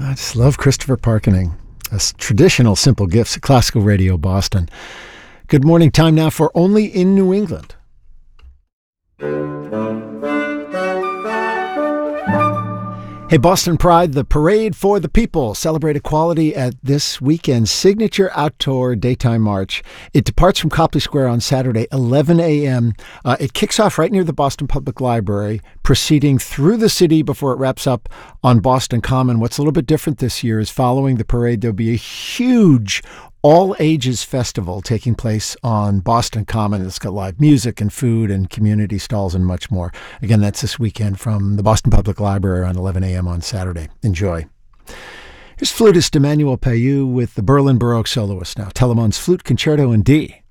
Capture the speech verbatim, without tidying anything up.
I just love Christopher Parkening. A s- traditional Simple Gifts at Classical Radio Boston. Good morning. Time now for Only in New England. Hey, Boston Pride, the Parade for the People. Celebrate equality at this weekend's signature outdoor daytime march. It departs from Copley Square on Saturday, eleven a.m. Uh, it kicks off right near the Boston Public Library, proceeding through the city before it wraps up on Boston Common. What's a little bit different this year is following the parade, there'll be a huge all-ages festival taking place on Boston Common. It's got live music and food and community stalls and much more. Again, that's this weekend from the Boston Public Library around eleven a.m. on Saturday. Enjoy. Here's flutist Emmanuel Payou with the Berlin Baroque soloist now, Telemann's Flute Concerto in D.